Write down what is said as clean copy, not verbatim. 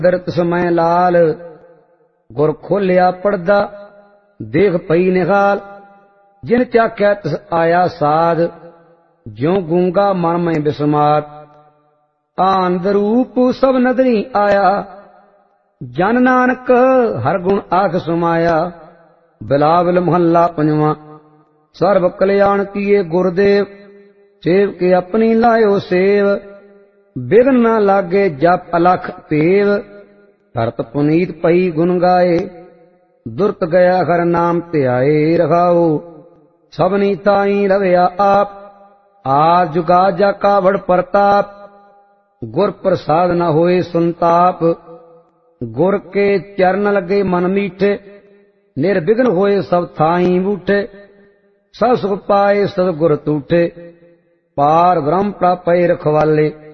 ਦਰਤ ਸਮੈ ਲਾਲ ਗੁਰ ਖੋਲਿਆ ਪੜਦਾ ਦੇਖ ਪਈ ਨਿਹਾਲ। ਜਿਨ ਚਾਖਿਆ ਤਿਸ ਆਇਆ ਸਾਧ ਜਿਉ ਗੂੰਗਾ ਮਨ ਮੈਂ ਬਿਸਮਾਤ। ਆਨੰਦ ਰੂਪ ਸਭ ਨਦਰੀ ਆਇਆ ਜਨ ਨਾਨਕ ਹਰ ਗੁਣ ਆਖ ਸਮਾਇਆ। ਬਿਲਾਵਲ ਮਹੱਲਾ ਪੰਜਵਾਂ। ਸਰਬ ਕਲਿਆਣ ਕੀਏ ਗੁਰਦੇਵ ਸੇਵ ਕੇ ਆਪਣੀ ਲਾਇਓ ਸੇਵ। ਬਿਘਨ ਨਾ ਲਾਗੇ ਜਪ ਅਲਖ ਭੇਵ ਭਰਤ ਪੁਨੀਤ ਪਈ ਗੁਣ ਗਾਏ। ਦੁਰਤ ਗਿਆ ਹਰ ਨਾਮ ਧਿਆਏ ਰਹਾਓ ਸਭਨੀ ਤਾਈ ਰਵਿਆ ਆਪ। ਆਦ ਜੁਗਾ ਜਾ ਕਾਵੜ ਪ੍ਰਤਾਪ ਗੁਰ ਪ੍ਰਸਾਦ ਨ ਹੋਏ ਸੰਤਾਪ। ਗੁਰ ਕੇ ਚਰਨ ਲਗੇ ਮਨ ਮੀਠੇ ਨਿਰਵਿਘਨ ਹੋਏ ਸਭ ਥਾਈ ਬੂਠੇ। ਸਭ ਸੁਖ ਪਾਏ ਸਦ ਗੁਰ ਤੂਠੇ ਪਾਰ ਬ੍ਰਹਮ ਪ੍ਰਾਪੈ ਰਖਵਾਲੇ।